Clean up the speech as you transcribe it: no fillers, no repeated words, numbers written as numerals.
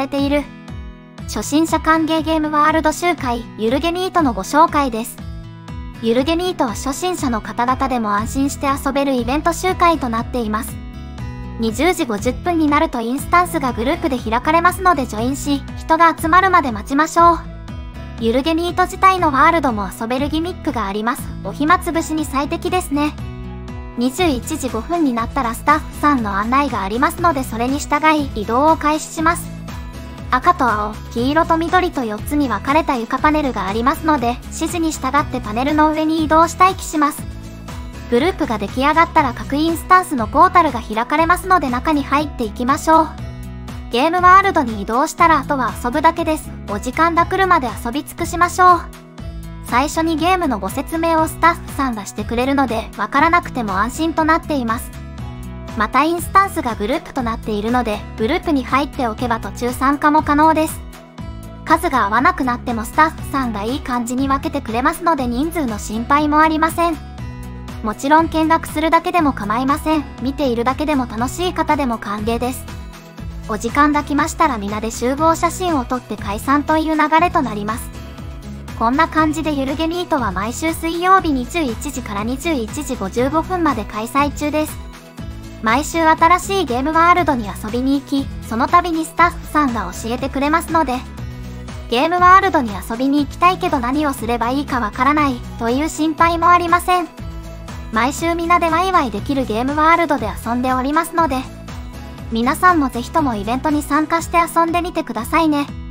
れている初心者歓迎ゲームワールド集会ゆるゲニートのご紹介です。ゆるゲニートは初心者の方々でも安心して遊べるイベント集会となっています。20時50分になるとインスタンスがグループで開かれますのでジョインし、人が集まるまで待ちましょう。ゆるゲニート自体のワールドも遊べるギミックがあります。お暇つぶしに最適ですね。21時5分になったらスタッフさんの案内がありますのでそれに従い移動を開始します。赤と青、黄色と緑と4つに分かれた床パネルがありますので指示に従ってパネルの上に移動し待機します。グループが出来上がったら各インスタンスのポータルが開かれますので中に入っていきましょう。ゲームワールドに移動したらあとは遊ぶだけです。お時間が来るまで遊び尽くしましょう。最初にゲームのご説明をスタッフさんがしてくれるのでわからなくても安心となっています。またインスタンスがグループとなっているのでグループに入っておけば途中参加も可能です。数が合わなくなってもスタッフさんがいい感じに分けてくれますので人数の心配もありません。もちろん見学するだけでも構いません。見ているだけでも楽しい方でも歓迎です。お時間が来ましたら皆で集合写真を撮って解散という流れとなります。こんな感じでゆるゲニートは毎週水曜日21時から21時55分まで開催中です。毎週新しいゲームワールドに遊びに行き、その度にスタッフさんが教えてくれますので、ゲームワールドに遊びに行きたいけど何をすればいいかわからないという心配もありません。毎週皆でワイワイできるゲームワールドで遊んでおりますので、皆さんもぜひともイベントに参加して遊んでみてくださいね。